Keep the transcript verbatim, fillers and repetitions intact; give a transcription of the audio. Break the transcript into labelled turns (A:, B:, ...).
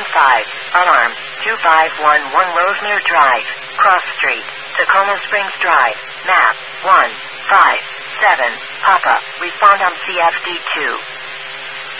A: five. Alarm. two five one one Rosemere Drive. Cross Street. Tacoma Springs Drive. Map. one five seven. Papa. Respond on C F D two.